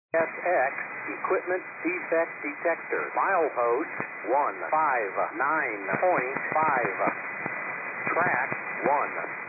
SX Equipment Defect Detector. Milepost 159.5. Track 1.